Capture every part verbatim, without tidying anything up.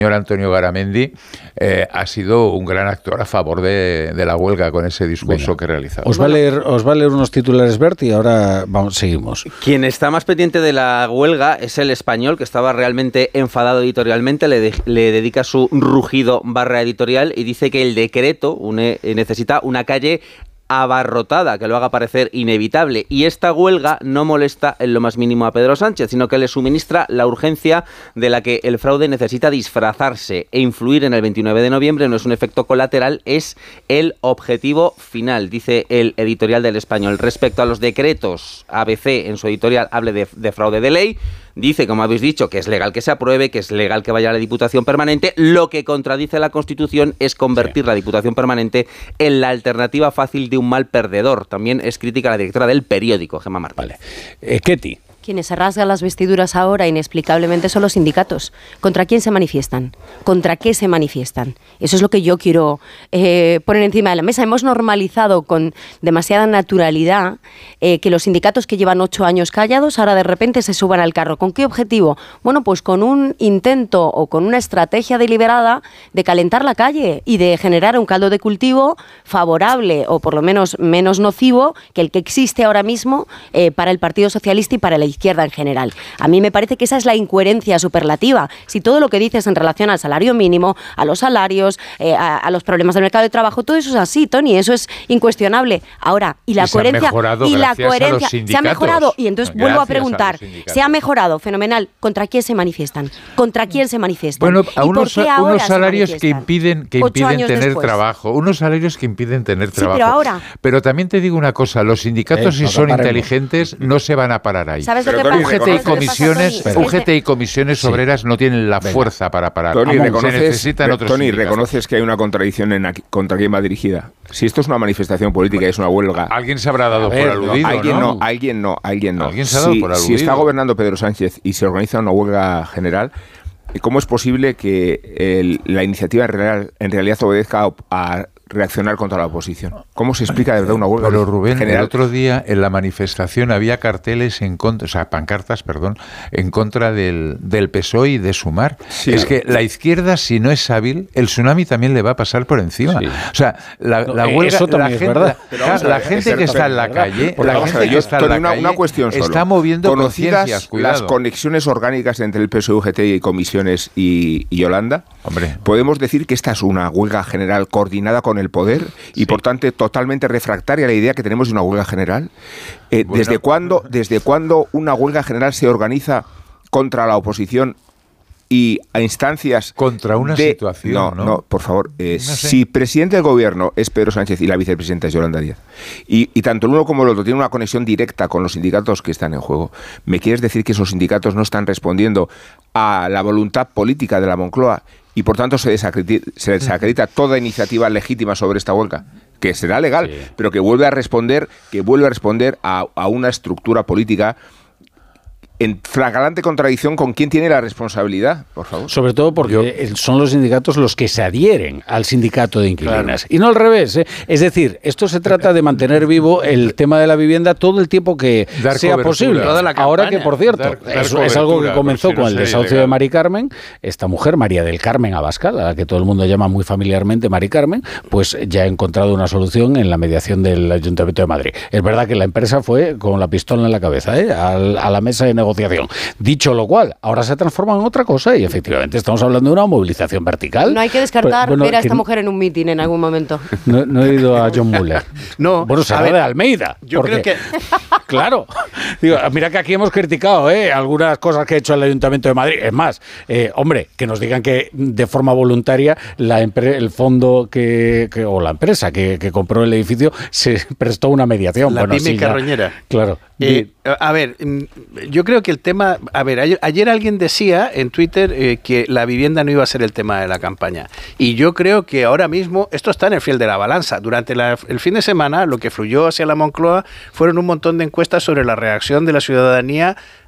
señor Antonio Garamendi eh, ha sido un gran actor a favor de, de la huelga con ese discurso Venga. que realizaba. Os va, a leer, os va a leer unos titulares, Bert, y ahora vamos, seguimos. Quien está más pendiente de la huelga es El Español, que estaba realmente enfadado editorialmente, le, de, le dedica su rugido barra editorial y dice que el decreto une, necesita una calle abarrotada, que lo haga parecer inevitable, y esta huelga no molesta en lo más mínimo a Pedro Sánchez, sino que le suministra la urgencia de la que el fraude necesita disfrazarse e influir en el veintinueve de noviembre. No es un efecto colateral, es el objetivo final, dice el editorial del Español. Respecto a los decretos, A B C en su editorial habla de, de fraude de ley. Dice, como habéis dicho, que es legal que se apruebe, que es legal que vaya a la Diputación Permanente. Lo que contradice la Constitución es convertir sí. la Diputación Permanente en la alternativa fácil de un mal perdedor. También es crítica la directora del periódico, Gemma Martín. Vale. Eh, Ketty. Quienes se rasgan las vestiduras ahora inexplicablemente son los sindicatos. ¿Contra quién se manifiestan? ¿Contra qué se manifiestan? Eso es lo que yo quiero eh, poner encima de la mesa. Hemos normalizado con demasiada naturalidad eh, que los sindicatos que llevan ocho años callados ahora de repente se suban al carro. ¿Con qué objetivo? Bueno, pues con un intento o con una estrategia deliberada de calentar la calle y de generar un caldo de cultivo favorable o por lo menos menos nocivo que el que existe ahora mismo eh, para el Partido Socialista y para la izquierda en general. A mí me parece que esa es la incoherencia superlativa. Si todo lo que dices en relación al salario mínimo, a los salarios, eh, a, a los problemas del mercado de trabajo, todo eso es así, Tony, eso es incuestionable. Ahora, y la y coherencia y la coherencia se ha mejorado y entonces gracias vuelvo a preguntar, a se ha mejorado, fenomenal, ¿contra quién se manifiestan? ¿Contra quién se manifiestan? Bueno, a unos, unos salarios que impiden que impiden tener después. trabajo, unos salarios que impiden tener trabajo. Sí, pero ahora. Pero también te digo una cosa, los sindicatos eh, si son inteligentes no se van a parar ahí. ¿Sabes Pero U G T y comisiones, U G T y comisiones sí. obreras no tienen la Venga. fuerza para parar. Tony, reconoces, se necesitan otros Tony, sindicatos. reconoces que hay una contradicción en aquí, contra quién va dirigida. Si esto es una manifestación política y es una huelga, alguien se habrá dado ver, por aludido, no, alguien ¿no? no, alguien no, alguien no. Alguien se ha dado si, por aludido. Si está gobernando Pedro Sánchez y se organiza una huelga general, ¿cómo es posible que el, la iniciativa en, real, en realidad obedezca a, a reaccionar contra la oposición? ¿Cómo se explica de verdad una huelga Pero Rubén, general? El otro día en la manifestación había carteles en contra, o sea, pancartas, perdón, en contra del, del P S O E y de Sumar. Sí. Es que la izquierda, si no es hábil, el tsunami también le va a pasar por encima. Sí. O sea, la, la no, huelga, eso la gente, la, la, la gente que está en la calle, la gente que está en la calle una cuestión solo. Está moviendo conciencias. Cuidado. Las conexiones orgánicas entre el P S O E, U G T y comisiones y, y Yolanda. Hombre. Podemos decir que esta es una huelga general coordinada con el poder y sí. por tanto totalmente refractaria a la idea que tenemos de una huelga general. Eh, bueno, ¿Desde cuándo, desde cuándo una huelga general se organiza contra la oposición y a instancias contra una de, situación? No, no, no, por favor. Eh, no sé. Si presidente del gobierno es Pedro Sánchez y la vicepresidenta es Yolanda Díaz, y, y tanto el uno como el otro tienen una conexión directa con los sindicatos que están en juego, ¿me quieres decir que esos sindicatos no están respondiendo a la voluntad política de la Moncloa y por tanto se desacredita, se desacredita toda iniciativa legítima sobre esta huelga? Que será legal, sí. pero que vuelve a responder, que vuelve a responder a, a una estructura política en flagrante contradicción con quién tiene la responsabilidad, por favor. Sobre todo porque Yo... son los sindicatos los que se adhieren al sindicato de inquilinas. Claro. Y no al revés, ¿eh? Es decir, esto se trata de mantener vivo el tema de la vivienda todo el tiempo que dar sea cobertura. posible. Ahora que, por cierto, dar, dar eso es algo que comenzó si no con el desahucio de Mari Carmen, esta mujer, María del Carmen Abascal, a la que todo el mundo llama muy familiarmente Mari Carmen, pues ya ha encontrado una solución en la mediación del Ayuntamiento de Madrid. Es verdad que la empresa fue con la pistola en la cabeza, ¿eh? a, a la mesa de negociación. Dicho lo cual, ahora se transforma en otra cosa y efectivamente estamos hablando de una movilización vertical. No hay que descartar Pero, bueno, ver a esta que, mujer en un mitin en algún momento. No, no he ido a John Muller. No, bueno, será de Almeida. Yo porque, creo que... Claro. Digo, mira que aquí hemos criticado ¿eh? algunas cosas que ha hecho el Ayuntamiento de Madrid. Es más, eh, hombre, que nos digan que de forma voluntaria la empre- el fondo que, que o la empresa que, que compró el edificio se prestó una mediación. La bueno, pyme sí, carroñera. Claro. Eh, a ver, yo creo que el tema... A ver, ayer, ayer alguien decía en Twitter eh, que la vivienda no iba a ser el tema de la campaña. Y yo creo que ahora mismo esto está en el fiel de la balanza. Durante la, el fin de semana lo que fluyó hacia la Moncloa fueron un montón de encuestas sobre la reacción de la ciudadanía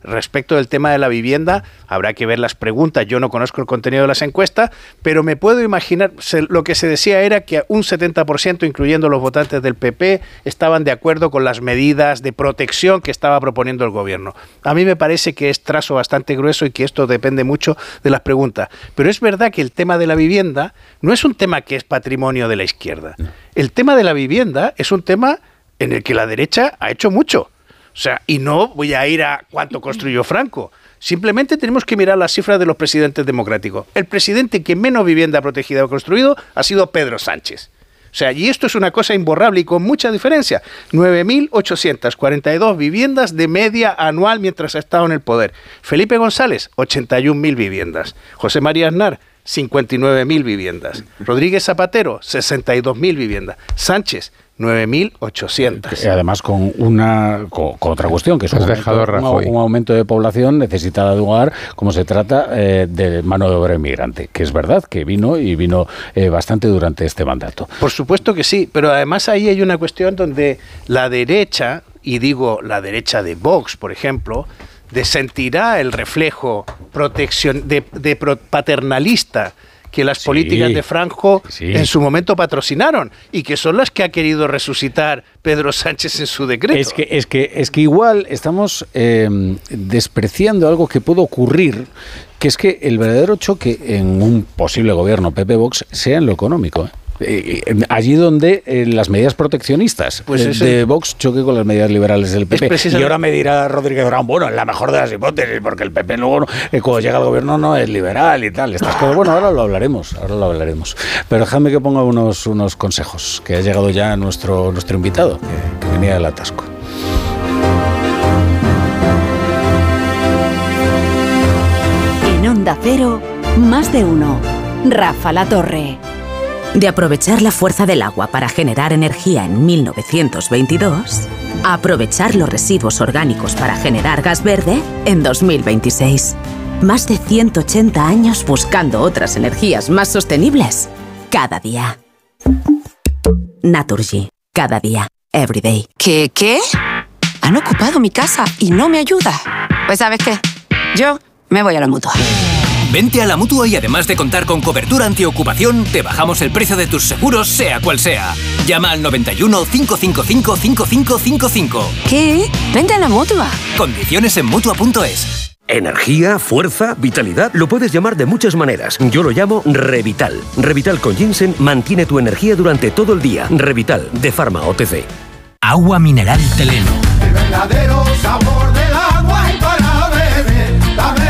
respecto del tema de la vivienda, habrá que ver las preguntas, yo no conozco el contenido de las encuestas, pero me puedo imaginar, lo que se decía era que un setenta por ciento, incluyendo los votantes del P P, estaban de acuerdo con las medidas de protección que estaba proponiendo el gobierno. A mí me parece que es trazo bastante grueso y que esto depende mucho de las preguntas. Pero es verdad que el tema de la vivienda no es un tema que es patrimonio de la izquierda. El tema de la vivienda es un tema en el que la derecha ha hecho mucho. O sea, y no voy a ir a cuánto construyó Franco. Simplemente tenemos que mirar las cifras de los presidentes democráticos. El presidente que menos vivienda protegida ha construido ha sido Pedro Sánchez. O sea, y esto es una cosa imborrable y con mucha diferencia. nueve mil ochocientas cuarenta y dos viviendas de media anual mientras ha estado en el poder. Felipe González, ochenta y un mil viviendas. José María Aznar, cincuenta y nueve mil viviendas. Rodríguez Zapatero, sesenta y dos mil viviendas. Sánchez, nueve mil ochocientas. Y además con una con, con otra cuestión, que es un aumento, un, un aumento de población necesitada de un hogar, como se trata eh, de mano de obra inmigrante, que es verdad que vino y vino eh, bastante durante este mandato. Por supuesto que sí, pero además ahí hay una cuestión donde la derecha, y digo la derecha de Vox, por ejemplo, de sentirá el reflejo protección de, de paternalista que las sí, políticas de Franco sí. en su momento patrocinaron y que son las que ha querido resucitar Pedro Sánchez en su decreto. Es que, es que, es que igual estamos eh, despreciando algo que puede ocurrir, que es que el verdadero choque en un posible gobierno P P-Vox sea en lo económico, ¿eh? Eh, allí donde eh, las medidas proteccionistas pues eh, de Vox choque con las medidas liberales del P P. Precisamente... Y ahora me dirá Rodríguez Brown, bueno, en la mejor de las hipótesis, porque el P P luego, eh, cuando llega al gobierno, no es liberal y tal. Estas cosas. Bueno, ahora lo hablaremos, ahora lo hablaremos. Pero déjame que ponga unos, unos consejos, que ha llegado ya nuestro, nuestro invitado, que, que venía del atasco. En Onda Cero, más de uno. Rafa La Torre. De aprovechar la fuerza del agua para generar energía en mil novecientos veintidós, a aprovechar los residuos orgánicos para generar gas verde en dos mil veintiséis. Más de ciento ochenta años buscando otras energías más sostenibles cada día. Naturgy. Cada día. Every day. ¿Qué? ¿Qué? Han ocupado mi casa y no me ayuda. Pues ¿sabes qué? Yo me voy a la Mutua. Vente a la Mutua y además de contar con cobertura antiocupación, te bajamos el precio de tus seguros, sea cual sea. Llama al noventa y uno, cinco cinco cinco, cinco cinco cinco cinco. ¿Qué? Vente a la Mutua. Condiciones en Mutua punto es. Energía, fuerza, vitalidad, lo puedes llamar de muchas maneras. Yo lo llamo Revital. Revital con ginseng mantiene tu energía durante todo el día. Revital, de Pharma O T C. Agua mineral Teleno. El verdadero sabor del agua y para beber, dame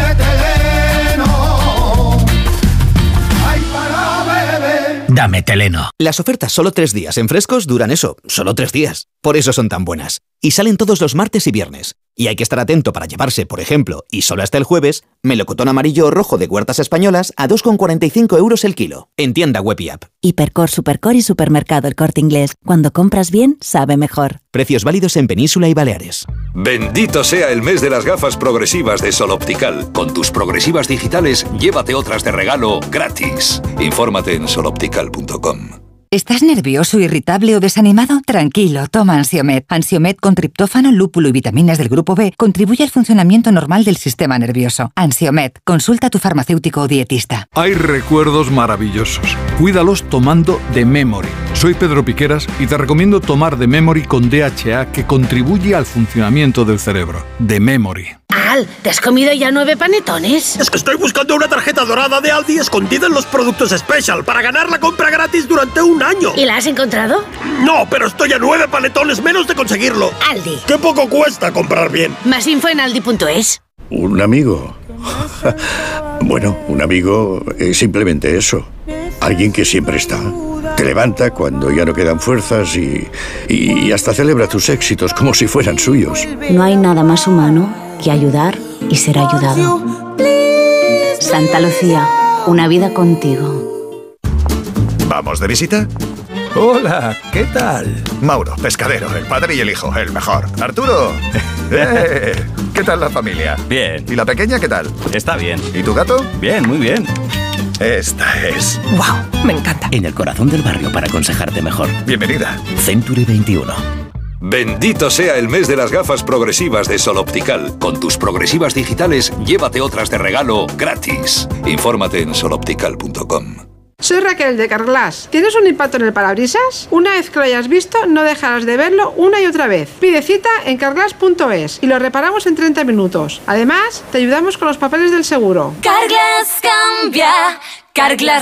Dame Teleno. Las ofertas solo tres días en frescos duran eso, solo tres días. Por eso son tan buenas. Y salen todos los martes y viernes. Y hay que estar atento para llevarse, por ejemplo, y solo hasta el jueves, melocotón amarillo o rojo de Huertas Españolas a dos con cuarenta y cinco euros el kilo. En tienda web y app. Hipercor, Supercor y Supermercado El Corte Inglés. Cuando compras bien, sabe mejor. Precios válidos en Península y Baleares. Bendito sea el mes de las gafas progresivas de Sol Optical. Con tus progresivas digitales, llévate otras de regalo gratis. Infórmate en sol optical punto com. ¿Estás nervioso, irritable o desanimado? Tranquilo, toma Ansiomed. Ansiomed con triptófano, lúpulo y vitaminas del grupo B contribuye al funcionamiento normal del sistema nervioso. Ansiomed, consulta a tu farmacéutico o dietista. Hay recuerdos maravillosos. Cuídalos tomando The Memory. Soy Pedro Piqueras y te recomiendo tomar The Memory con D H A, que contribuye al funcionamiento del cerebro. The Memory. Al, ¿te has comido ya nueve panetones? Es que estoy buscando una tarjeta dorada de Aldi escondida en los productos Special para ganar la compra gratis durante un año. ¿Y la has encontrado? No, pero estoy a nueve panetones menos de conseguirlo. Aldi. Qué poco cuesta comprar bien. Más info en aldi punto es. Un amigo. Bueno, un amigo es simplemente eso. Alguien que siempre está. Te levanta cuando ya no quedan fuerzas y, y hasta celebra tus éxitos como si fueran suyos. No hay nada más humano que ayudar y ser ayudado. Santa Lucía, una vida contigo. ¿Vamos de visita? Hola, ¿qué tal? Mauro, pescadero, el padre y el hijo, el mejor. Arturo, eh, ¿qué tal la familia? Bien. ¿Y la pequeña qué tal? Está bien. ¿Y tu gato? Bien, muy bien. Esta es... ¡Wow! Me encanta. En el corazón del barrio para aconsejarte mejor. Bienvenida. Century veintiuno. Bendito sea el mes de las gafas progresivas de Sol Optical. Con tus progresivas digitales, llévate otras de regalo gratis. Infórmate en sol optical punto com. Soy Raquel de Carglass. ¿Tienes un impacto en el parabrisas? Una vez que lo hayas visto, no dejarás de verlo una y otra vez. Pide cita en carglass punto es y lo reparamos en treinta minutos. Además, te ayudamos con los papeles del seguro. Carglass cambia, Carglass